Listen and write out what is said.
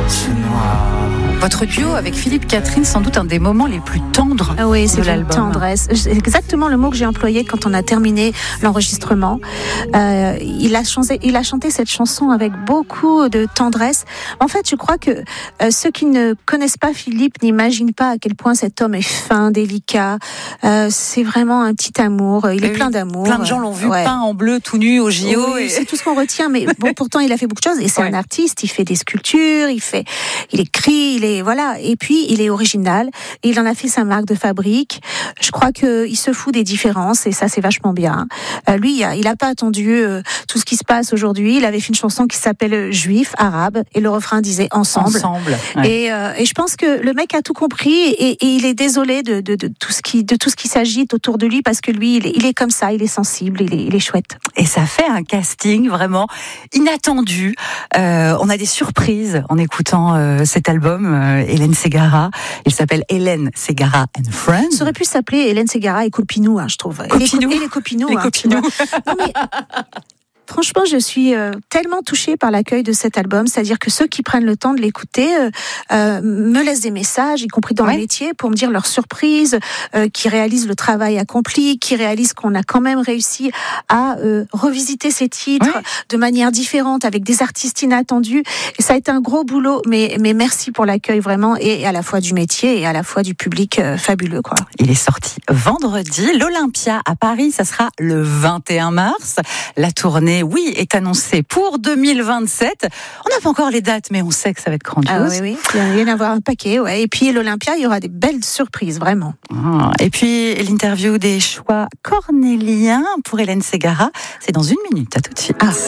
ce noir. Votre duo avec Philippe Catherine, sans doute un des moments les plus tendres oui, c'est de l'album. Tendresse. C'est exactement le mot que j'ai employé quand on a terminé l'enregistrement. Il a chanté cette chanson avec beaucoup de tendresse. En fait, je crois que ceux qui ne connaissent pas Philippe n'imaginent pas à quel point cet homme est fin, délicat. C'est vraiment un petit amour. Il est plein d'amour. Plein de gens l'ont vu peint en bleu tout nu au JO. Oui, c'est tout ce qu'on retient. Mais bon, pourtant, il a fait beaucoup de choses. Et c'est un artiste. Il fait des sculptures. Il écrit. Voilà. Et puis, il est original. Et il en a fait sa marque de fabrique. Je crois qu'il se fout des différences et ça, c'est vachement bien. Lui, il a pas attendu tout ce qui se passe aujourd'hui. Il avait fait une chanson qui s'appelle Juif, arabe, et le refrain disait ensemble. Ouais. Et je pense que le mec a tout compris et il est désolé de tout ce qui s'agite autour de lui parce que lui, il est comme ça, il est sensible, il est chouette. Et ça fait un casting vraiment inattendu. On a des surprises en écoutant cet album. Hélène Ségara. Il s'appelle Hélène Ségara and Friends. Ça aurait pu s'appeler Hélène Ségara et Copinou, je trouve. Copinou. Et les Copinous. Les Copinous. Non, mais franchement, je suis tellement touchée par l'accueil de cet album, c'est-à-dire que ceux qui prennent le temps de l'écouter me laissent des messages, y compris dans le métier, pour me dire leurs surprises, qui réalisent le travail accompli, qui réalisent qu'on a quand même réussi à revisiter ces titres de manière différente, avec des artistes inattendus. Et ça a été un gros boulot, mais merci pour l'accueil vraiment, et à la fois du métier et à la fois du public fabuleux, quoi. Il est sorti vendredi. L'Olympia à Paris, ça sera le 21 mars. La tournée est annoncé pour 2027. On n'a pas encore les dates, mais on sait que ça va être grandiose. Oui. Il va y en avoir un paquet, Et puis l'Olympia, il y aura des belles surprises, vraiment. Et puis l'interview des choix cornéliens pour Hélène Ségara, c'est dans 1 minute. À tout de suite.